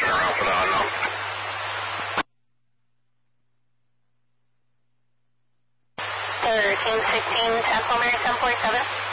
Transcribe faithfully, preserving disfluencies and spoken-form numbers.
around for the unknown. thirteen sixteen, Tesla Mary seven forty-seven.